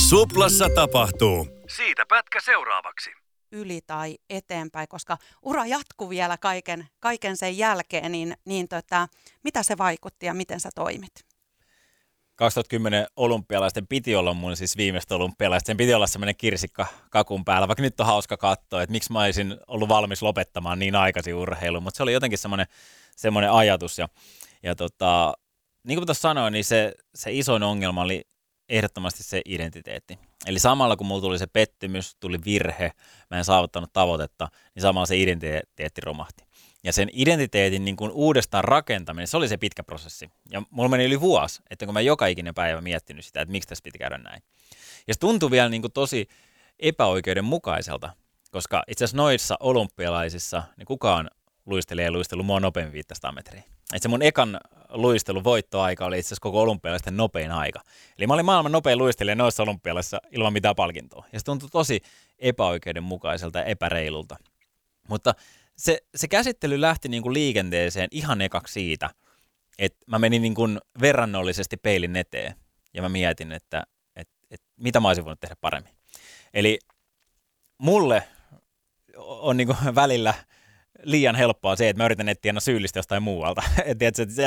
Suplassa tapahtuu. Siitä pätkä seuraavaksi. Yli tai eteenpäin, koska ura jatkuu vielä kaiken sen jälkeen, mitä se vaikutti ja miten sä toimit? 2010 olympialaisten piti olla mun siis viimeistä olympialaista. Sen piti olla semmoinen kirsikka kakun päällä, vaikka nyt on hauska katsoa, että miksi mä olisin ollut valmis lopettamaan niin aikaisin urheilun, mutta se oli jotenkin semmoinen ajatus. Ja niin kuin tuossa sanoin, niin se isoin ongelma oli ehdottomasti se identiteetti. Eli samalla kun mulla tuli se pettymys, tuli virhe, mä en saavuttanut tavoitetta, niin samalla se identiteetti romahti. Ja sen identiteetin niin kuin uudestaan rakentaminen, se oli se pitkä prosessi. Ja mulla meni yli vuosi, että kun mä joka ikinen päivä miettinyt sitä, että miksi tässä piti käydä näin. Ja se tuntui vielä niin kuin tosi epäoikeudenmukaiselta, koska itse asiassa noissa olympialaisissa niin kukaan luistelee luistellut mua nopeammin 500 metriä. Et se mun ekan luistelun voittoaika oli itse asiassa koko olympialaisten nopein aika. Eli mä olin maailman nopein luistelija noissa olympialaisissa ilman mitään palkintoa. Ja se tuntui tosi epäoikeudenmukaiselta ja epäreilulta. Mutta se käsittely lähti niin kuin liikenteeseen ihan ekaksi siitä, että mä menin niin kuin verrannollisesti peilin eteen ja mä mietin, että mitä mä olisin voinut tehdä paremmin. Eli mulle on niin kuin välillä liian helppoa se, että mä yritän etsiä aina syyllistä jostain muualta.